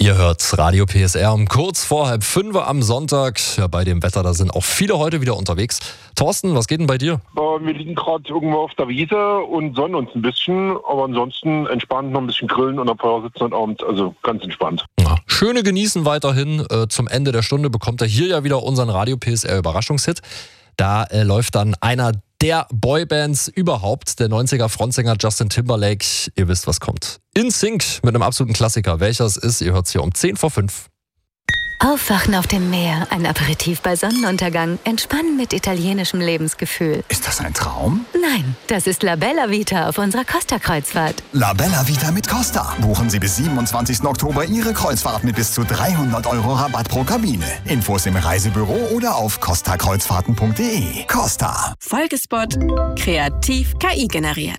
Ihr hört Radio PSR um kurz vor 4:30 am Sonntag. Ja, bei dem Wetter, da sind auch viele heute wieder unterwegs. Thorsten, was geht denn bei dir? Wir liegen gerade irgendwo auf der Wiese und sonnen uns ein bisschen, aber ansonsten entspannt, noch ein bisschen grillen und am Feuer sitzen heute Abend, also ganz entspannt. Ja, schöne Genießen weiterhin. Zum Ende der Stunde bekommt er hier ja wieder unseren Radio PSR Überraschungshit. Da läuft dann einer der Boybands überhaupt, der 90er Fronsänger Justin Timberlake. Ihr wisst, was kommt. In Sync mit einem absoluten Klassiker. Welcher es ist, ihr hört es hier um 5:10. Aufwachen auf dem Meer, ein Aperitif bei Sonnenuntergang, entspannen mit italienischem Lebensgefühl. Ist das ein Traum? Nein, das ist La Bella Vita auf unserer Costa-Kreuzfahrt. La Bella Vita mit Costa. Buchen Sie bis 27. Oktober Ihre Kreuzfahrt mit bis zu 300 € Rabatt pro Kabine. Infos im Reisebüro oder auf costakreuzfahrten.de. Costa. Folgespot. Kreativ KI generiert.